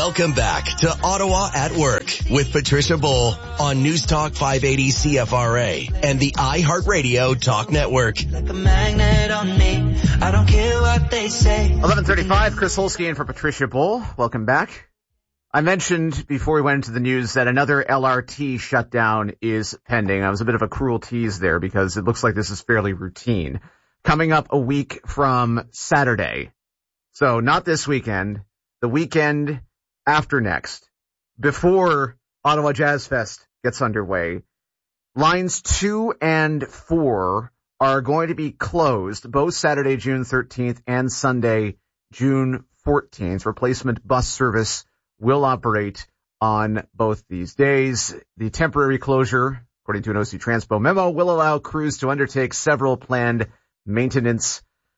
Welcome back to Ottawa at Work with Patricia Bull on News Talk 580 CFRA and the iHeartRadio Talk Network. Like a magnet on me. I don't care what they say. 11:35, Chris Holsky in for Patricia Bull. Welcome back. I mentioned before we went into the news that another LRT shutdown is pending. I was a bit of a cruel tease there because it looks like this is fairly routine. Coming up a week from Saturday. So not this weekend, the weekend after next, before Ottawa Jazz Fest gets underway, lines 2 and 4 are going to be closed both Saturday, June 13th and Sunday, June 14th. Replacement bus service will operate on both these days. The temporary closure, according to an OC Transpo memo, will allow crews to undertake several planned maintenance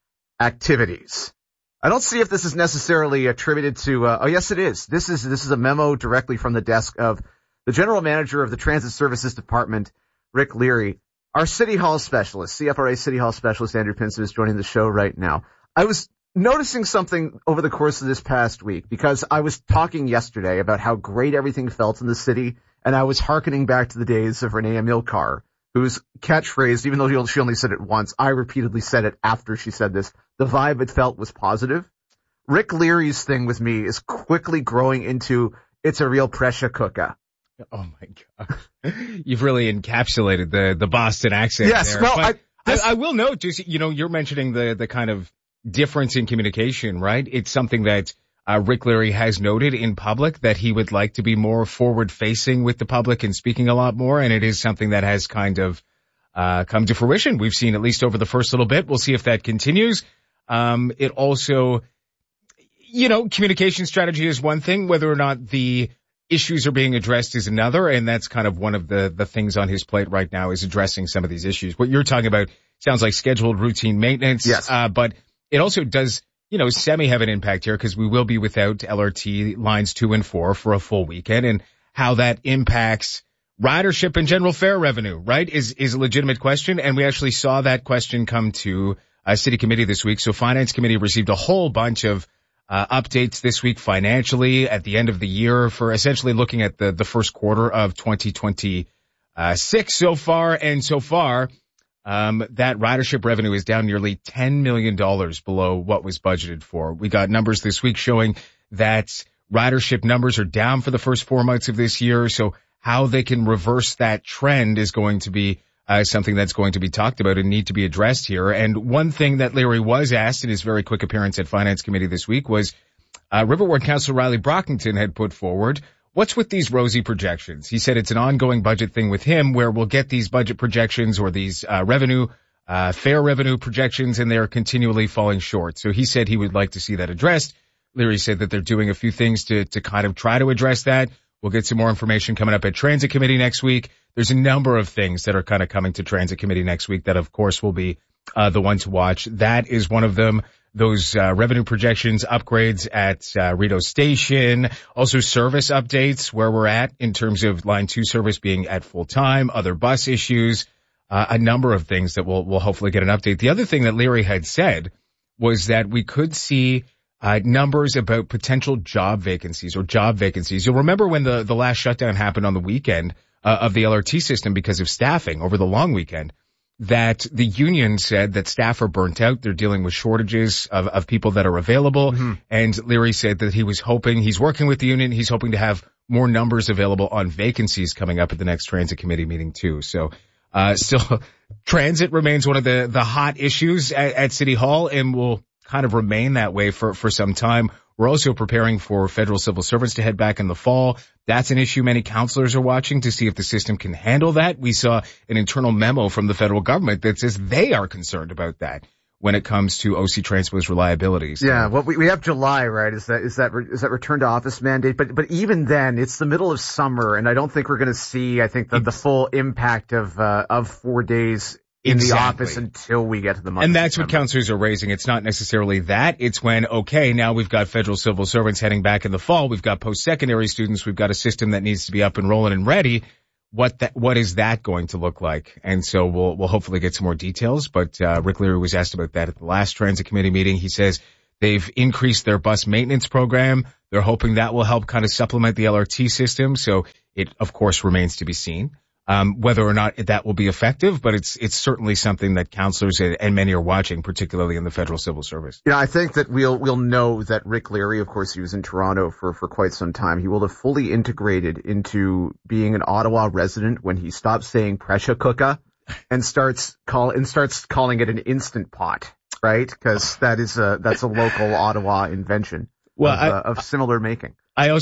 activities. I don't see if this is necessarily attributed to, oh yes it is. This is a memo directly from the desk of the general manager of the Transit Services Department, Rick Leary. Our City Hall specialist, CFRA City Hall specialist, Andrew Pinson, is joining the show right now. I was noticing something over the course of this past week because I was talking yesterday about how great everything felt in the city, and I was hearkening back to the days of Renee Amilcar, whose catchphrase, even though she only said it once, I repeatedly said it after she said this, the vibe it felt was positive. Rick Leary's thing with me is quickly growing into, it's a real pressure cooker. Oh my God. You've really encapsulated the Boston accent yes, there. Well, I will note, just, you're mentioning the kind of difference in communication, right? It's something that Rick Leary has noted in public that he would like to be more forward-facing with the public and speaking a lot more, and it is something that has kind of come to fruition. We've seen at least over the first little bit. We'll see if that continues. It also, communication strategy is one thing. Whether or not the issues are being addressed is another, and that's kind of one of the things on his plate right now is addressing some of these issues. What you're talking about sounds like scheduled routine maintenance. Yes. But it also does, semi have an impact here because we will be without LRT lines 2 and 4 for a full weekend, and how that impacts ridership and general fare revenue, right, is a legitimate question. And we actually saw that question come to City Committee this week. So Finance Committee received a whole bunch of updates this week financially at the end of the year for essentially looking at the first quarter of 2026 so far. And so far, that ridership revenue is down nearly $10 million below what was budgeted for. We got numbers this week showing that ridership numbers are down for the first 4 months of this year. So how they can reverse that trend is going to be something that's going to be talked about and need to be addressed here. And one thing that Leary was asked in his very quick appearance at Finance Committee this week was River Ward Councillor Riley Brockington had put forward, what's with these rosy projections? He said it's an ongoing budget thing with him where we'll get these budget projections or these fare revenue projections, and they're continually falling short. So he said he would like to see that addressed. Leary said that they're doing a few things to kind of try to address that. We'll get some more information coming up at Transit Committee next week. There's a number of things that are kind of coming to Transit Committee next week that, of course, will be the one to watch. That is one of them. Those revenue projections, upgrades at Rideau Station, also service updates, where we're at in terms of Line 2 service being at full time, other bus issues, a number of things that we'll hopefully get an update. The other thing that Leary had said was that we could see numbers about potential job vacancies. You'll remember when the last shutdown happened on the weekend of the LRT system because of staffing over the long weekend, that the union said that staff are burnt out. They're dealing with shortages of people that are available. Mm-hmm. And Leary said that he's working with the union. He's hoping to have more numbers available on vacancies coming up at the next Transit Committee meeting too. So, still transit remains one of the hot issues at City Hall and will kind of remain that way for some time. We're also preparing for federal civil servants to head back in the fall. That's an issue many councillors are watching to see if the system can handle that. We saw an internal memo from the federal government that says they are concerned about that when it comes to OC Transpo's reliability. So. Yeah, well, we have July, right? Is that return to office mandate? But even then, it's the middle of summer, and I don't think we're going to see, the full impact of 4 days in the office until we get to the month. And that's what councillors are raising. It's not necessarily that. It's when, okay, now we've got federal civil servants heading back in the fall. We've got post-secondary students. We've got a system that needs to be up and rolling and ready. What is that going to look like? And so we'll hopefully get some more details. But Rick Leary was asked about that at the last Transit Committee meeting. He says They've increased their bus maintenance program. They're hoping that will help kind of supplement the LRT system. So it, of course, remains to be seen whether or not that will be effective. But it's certainly something that councillors and many are watching, particularly in the federal civil service. Yeah, I think that we'll know that Rick Leary, of course, he was in Toronto for quite some time. He will have fully integrated into being an Ottawa resident when he stops saying pressure cooker and starts calling it an Instant Pot. Right, because that's a local Ottawa invention of similar making.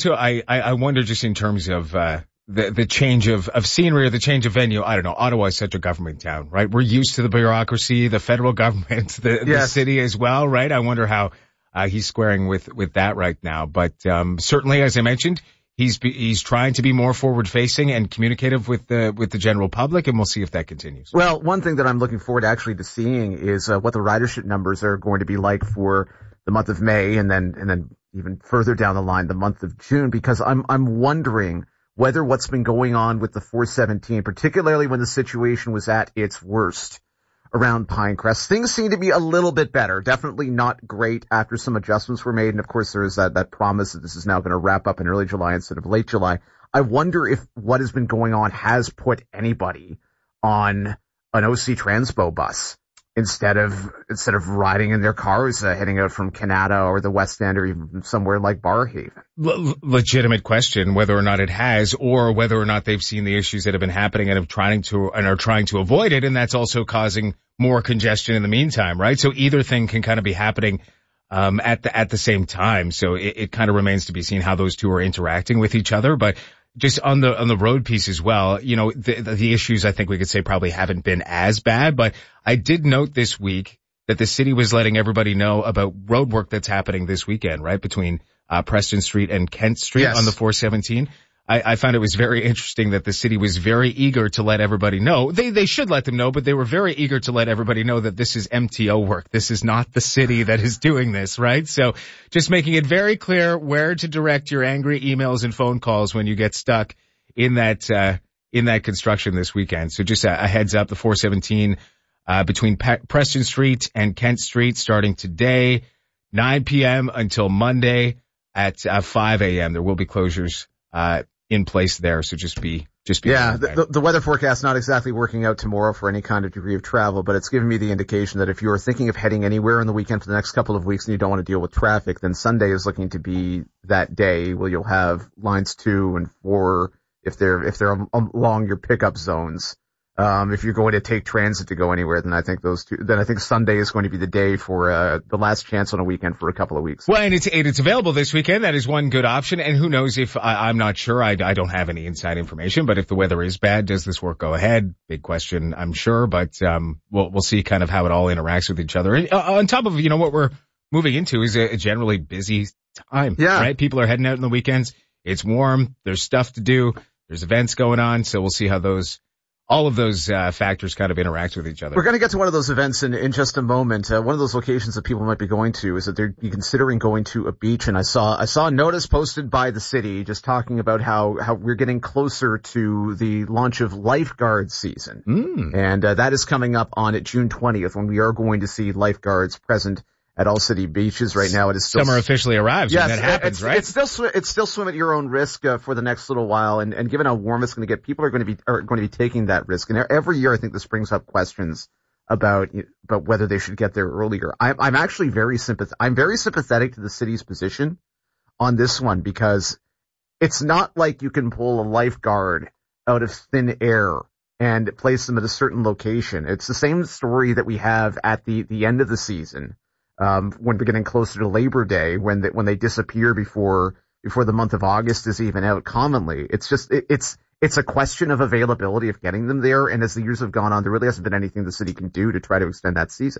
I wonder just in terms of the change of scenery or the change of venue. I don't know. Ottawa is such a government town, right? We're used to the bureaucracy, the federal government, the city as well, right? I wonder how he's squaring with that right now. But certainly, as I mentioned, he's trying to be more forward-facing and communicative with the general public, and we'll see if that continues. Well, one thing that I'm looking forward actually to seeing is what the ridership numbers are going to be like for the month of May, and then even further down the line, the month of June, because I'm wondering whether what's been going on with the 417, particularly when the situation was at its worst around Pinecrest, things seem to be a little bit better. Definitely not great after some adjustments were made. And of course, there is that promise that this is now going to wrap up in early July instead of late July. I wonder if what has been going on has put anybody on an OC Transpo bus instead of riding in their cars, heading out from Canada or the West End or even somewhere like Barrhaven. Legitimate question whether or not it has, or whether or not they've seen the issues that have been happening and are trying to avoid it, and that's also causing more congestion in the meantime, right? So either thing can kind of be happening at the same time. So it kind of remains to be seen how those two are interacting with each other. But just on the road piece as well, you know, the issues I think we could say probably haven't been as bad, but I did note this week that the city was letting everybody know about road work that's happening this weekend, right? Between Preston Street and Kent Street on the 417. I found it was very interesting that the city was very eager to let everybody know. They should let them know, but they were very eager to let everybody know that this is MTO work. This is not the city that is doing this, right? So just making it very clear where to direct your angry emails and phone calls when you get stuck in that construction this weekend. So just a heads up, the 417 between Preston Street and Kent Street starting today, 9 p.m. until Monday at 5 a.m. There will be closures in place there, so just be the weather forecast not exactly working out tomorrow for any kind of degree of travel, but it's given me the indication that if you are thinking of heading anywhere on the weekend for the next couple of weeks and you don't want to deal with traffic, then Sunday is looking to be that day where you'll have lines 2 and 4 if they're along your pickup zones. If you're going to take transit to go anywhere, then I think Sunday is going to be the day for the last chance on a weekend for a couple of weeks. Well, and it's available this weekend. That is one good option. And who knows if I'm not sure. I don't have any inside information, but if the weather is bad, does this work go ahead? Big question, I'm sure, but we'll see kind of how it all interacts with each other. And, on top of, you know, what we're moving into is a generally busy time. Yeah. Right? People are heading out on the weekends. It's warm. There's stuff to do. There's events going on. So we'll see how all of those factors kind of interact with each other. We're going to get to one of those events in just a moment. One of those locations that people might be going to is that they're considering going to a beach. And I saw a notice posted by the city just talking about how we're getting closer to the launch of lifeguard season. And that is coming up on June 20th when we are going to see lifeguards present at all city beaches. Right now, it is still summer officially arrives when that happens, right? It's still swim at your own risk for the next little while, and given how warm it's going to get, people are going to be taking that risk. And every year, I think this brings up questions about whether they should get there earlier. I'm actually very sympathetic to the city's position on this one, because it's not like you can pull a lifeguard out of thin air and place them at a certain location. It's the same story that we have at the end of the season. When we're getting closer to Labor Day, when they disappear before the month of August is even out commonly. It's just, it's a question of availability of getting them there. And as the years have gone on, there really hasn't been anything the city can do to try to extend that season.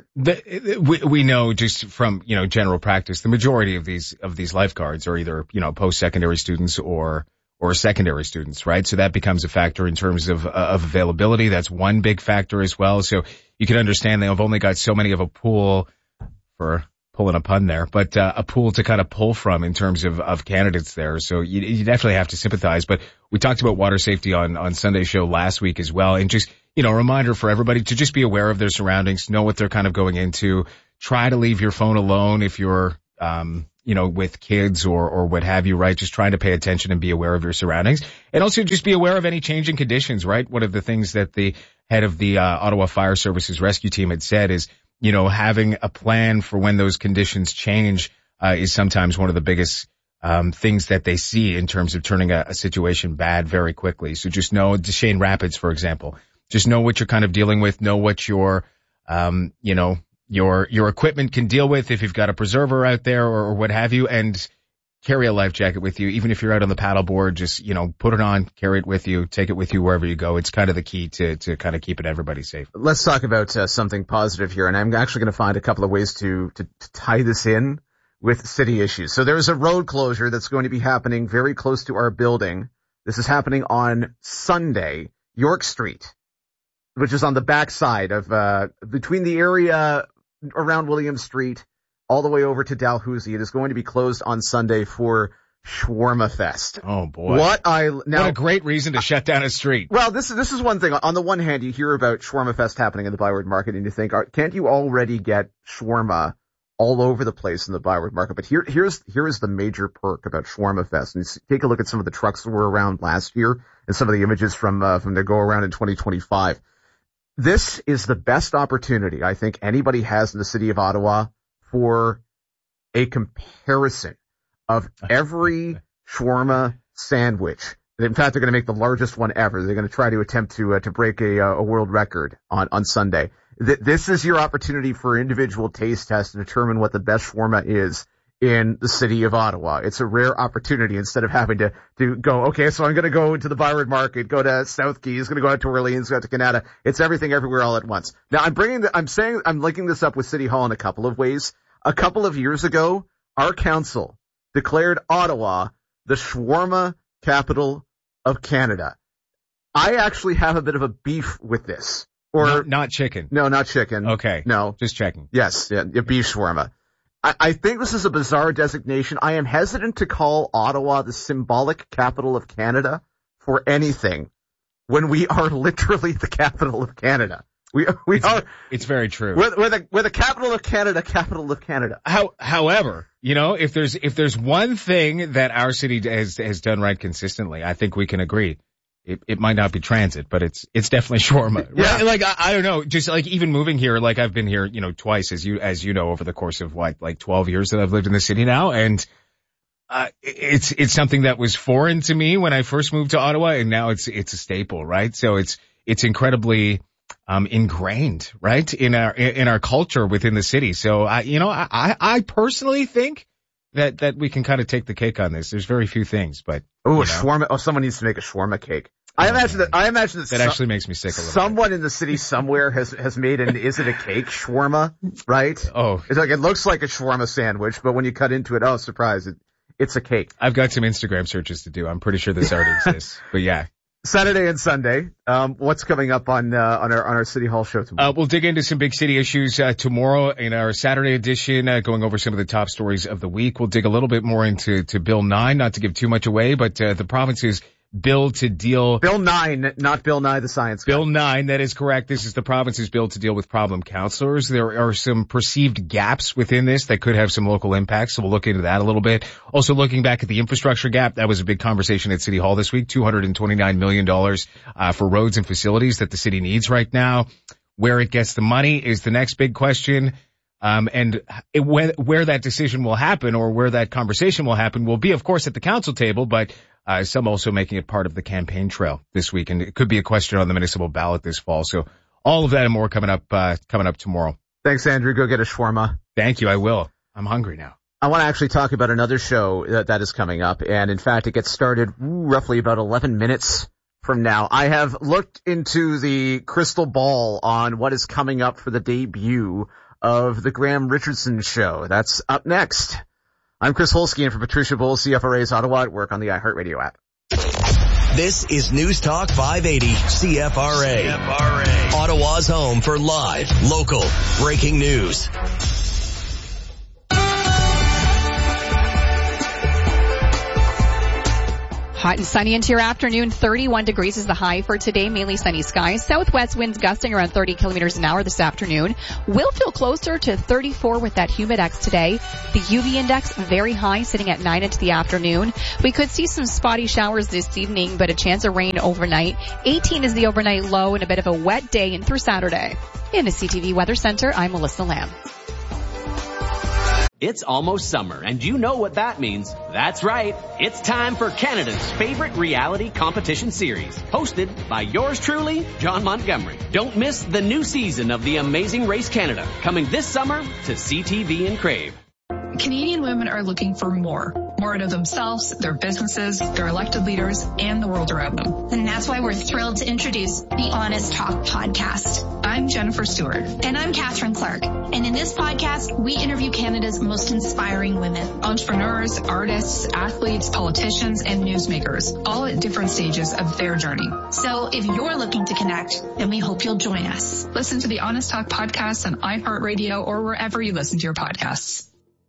We know just from, you know, general practice, the majority of these lifeguards are either, you know, post-secondary students or secondary students, right? So that becomes a factor in terms of availability. That's one big factor as well. So you can understand they've only got so many of a pool, for pulling a pun there, but a pool to kind of pull from in terms of candidates there. So you definitely have to sympathize. But we talked about water safety on Sunday's show last week as well. And just, you know, a reminder for everybody to just be aware of their surroundings, know what they're kind of going into. Try to leave your phone alone if you're with kids or what have you, right? Just trying to pay attention and be aware of your surroundings, and also just be aware of any changing conditions, right? One of the things that the head of the Ottawa Fire Services rescue team had said is, having a plan for when those conditions change is sometimes one of the biggest things that they see in terms of turning a situation bad very quickly. So just know, Duchesne Rapids, for example, just know what you're kind of dealing with, know what your equipment can deal with if you've got a preserver out there or what have you, and carry a life jacket with you. Even if you're out on the paddleboard, just, put it on, carry it with you, take it with you wherever you go. It's kind of the key to kind of keeping everybody safe. Let's talk about something positive here, and I'm actually going to find a couple of ways to tie this in with city issues. So there's a road closure that's going to be happening very close to our building. This is happening on Sunday, York Street, which is on the backside of between the area around William Street all the way over to Dalhousie. It is going to be closed on Sunday for Shawarma Fest. Oh boy. What a great reason to shut down a street. Well, this is one thing. On the one hand, you hear about Shawarma Fest happening in the Byward Market and you think, can't you already get shawarma all over the place in the Byward Market? But here is the major perk about Shawarma Fest. And take a look at some of the trucks that were around last year and some of the images from their go around in 2025. This is the best opportunity I think anybody has in the city of Ottawa for a comparison of every shawarma sandwich. In fact, they're going to make the largest one ever. They're going to try to attempt to break a world record on Sunday. This is your opportunity for individual taste tests to determine what the best shawarma is in the city of Ottawa. It's a rare opportunity instead of having to go, okay, so I'm going to go into the Byward Market, go to South Keys, going to go out to Orleans, go out to Canada. It's everything everywhere all at once. Now I'm linking this up with City Hall in a couple of ways. A couple of years ago, our council declared Ottawa the shawarma capital of Canada. I actually have a bit of a beef with this. Or not chicken. No, not chicken. Okay. No. Just checking. Yes. Yeah, beef shawarma. I think this is a bizarre designation. I am hesitant to call Ottawa the symbolic capital of Canada for anything when we are literally the capital of Canada. It's very true. We're the capital of Canada, capital of Canada. However, if there's one thing that our city has done right consistently, I think we can agree. It might not be transit, but it's definitely shawarma. Yeah. Right? Like, I don't know, just like even moving here, like I've been here, twice as you know, over the course of 12 years that I've lived in the city now. And, it's something that was foreign to me when I first moved to Ottawa, and now it's a staple, right? So it's incredibly, ingrained, right? In our culture within the city. So I personally think that we can kind of take the cake on this. There's very few things, but. Oh, a shawarma. Oh, someone needs to make a shawarma cake. I imagine that actually makes me sick a little someone in the city somewhere has made an is it a cake shawarma, right? Oh. It's like, it looks like a shawarma sandwich, but when you cut into it, oh, surprise, it's a cake. I've got some Instagram searches to do. I'm pretty sure this already exists, but yeah. Saturday and Sunday. What's coming up on our City Hall show tomorrow? We'll dig into some big city issues, tomorrow in our Saturday edition, going over some of the top stories of the week. We'll dig a little bit more into Bill 9, not to give too much away, but, the province's bill to deal. Bill 9, not Bill Nye the Science Guy. Bill 9, that is correct. This is the province's bill to deal with problem counselors. There are some perceived gaps within this that could have some local impacts, so we'll look into that a little bit. Also looking back at the infrastructure gap, that was a big conversation at City Hall this week, $229 million for roads and facilities that the city needs right now. Where it gets the money is the next big question. And where that decision will happen or where that conversation will happen will be, of course, at the council table, but some also making it part of the campaign trail this week. And it could be a question on the municipal ballot this fall. So all of that and more coming up tomorrow. Thanks, Andrew. Go get a shawarma. Thank you. I will. I'm hungry now. I want to actually talk about another show that is coming up. And in fact, it gets started roughly about 11 minutes from now. I have looked into the crystal ball on what is coming up for the debut of the Graham Richardson Show. That's up next. I'm Chris Holsky, and for Patricia Bull, CFRA's Ottawa at Work on the iHeartRadio app. This is News Talk 580 CFRA. Ottawa's home for live, local, breaking news. Hot and sunny into your afternoon. 31 degrees is the high for today. Mainly sunny skies. Southwest winds gusting around 30 kilometers an hour this afternoon. Will feel closer to 34 with that humidex today. The UV index very high, sitting at 9 into the afternoon. We could see some spotty showers this evening, but a chance of rain overnight. 18 is the overnight low and a bit of a wet day in through Saturday. In the CTV Weather Center, I'm Melissa Lamb. It's almost summer, and you know what that means. That's right. It's time for Canada's favorite reality competition series, hosted by yours truly, John Montgomery. Don't miss the new season of The Amazing Race Canada, coming this summer to CTV and Crave. Canadian women are looking for more out of themselves, their businesses, their elected leaders, and the world around them. And that's why we're thrilled to introduce the Honest Talk podcast. I'm Jennifer Stewart. And I'm Catherine Clark. And in this podcast, we interview Canada's most inspiring women. Entrepreneurs, artists, athletes, politicians, and newsmakers, all at different stages of their journey. So if you're looking to connect, then we hope you'll join us. Listen to the Honest Talk podcast on iHeartRadio or wherever you listen to your podcasts.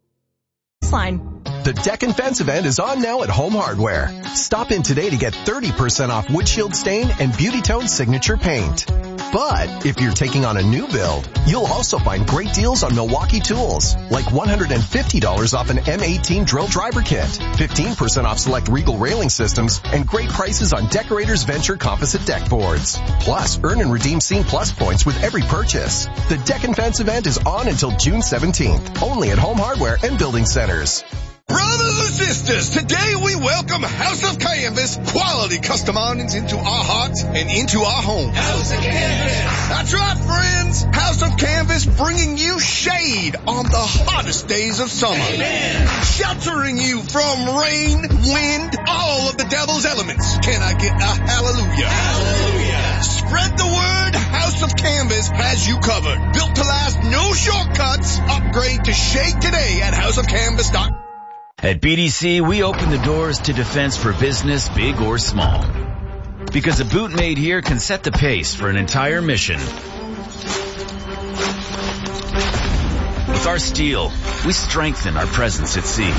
The Deck and Fence event is on now at Home Hardware. Stop in today to get 30% off windshield stain and Beauty Tone signature paint. But if you're taking on a new build, you'll also find great deals on Milwaukee tools, like $150 off an M18 drill driver kit, 15% off select Regal railing systems, and great prices on Decorators Venture composite deck boards. Plus, earn and redeem Scene Plus points with every purchase. The Deck and Fence event is on until June 17th, only at Home Hardware and Building Centers. Brothers and sisters, today we welcome House of Canvas quality custom awnings into our hearts and into our homes. House of Canvas. That's right, friends. House of Canvas bringing you shade on the hottest days of summer. Amen. Sheltering you from rain, wind, all of the devil's elements. Can I get a hallelujah? Hallelujah. Spread the word. House of Canvas has you covered. Built to last, no shortcuts. Upgrade to shade today at houseofcanvas.com. At BDC, we open the doors to defense for business, big or small. Because a boot made here can set the pace for an entire mission. With our steel, we strengthen our presence at sea.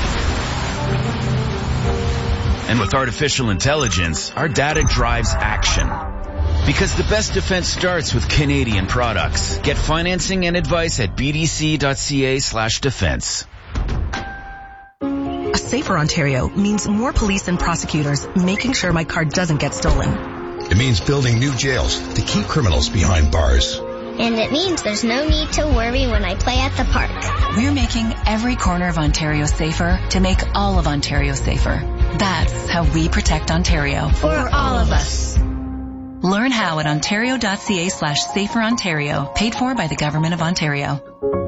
And with artificial intelligence, our data drives action. Because the best defense starts with Canadian products. Get financing and advice at bdc.ca/defense. A safer Ontario means more police and prosecutors making sure my car doesn't get stolen. It means building new jails to keep criminals behind bars. And it means there's no need to worry when I play at the park. We're making every corner of Ontario safer to make all of Ontario safer. That's how we protect Ontario. For all of us. Learn how at ontario.ca/saferontario, paid for by the Government of Ontario.